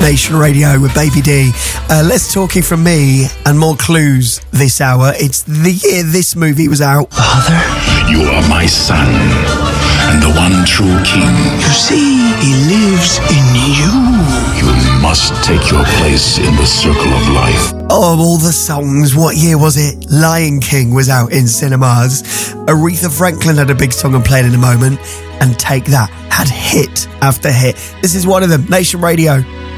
Nation Radio with Baby D. Less talking from me and more clues this hour. It's the year this movie was out. Father? You are my son and the one true king. You see, he lives in you. You must take your place in the circle of life. Oh, all the songs. What year was it? Lion King was out in cinemas. Aretha Franklin had a big song and played in a moment. And Take That had hit after hit. This is one of them. Nation Radio.